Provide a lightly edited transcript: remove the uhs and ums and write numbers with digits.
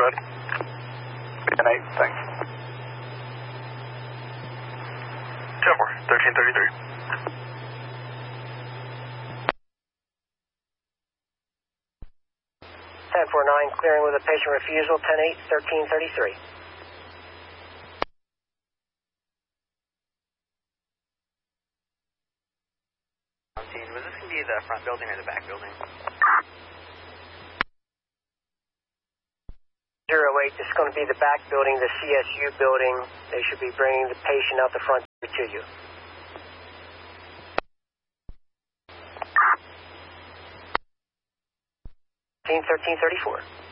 ready. 10-8, thanks. 10-4, 1333. 10-4-9, clearing with a patient refusal, 10-8, 1333. Was this going to be the front building or the back building? 08, this is going to be the back building, the CSU building. They should be bringing the patient out the front to you. 1334.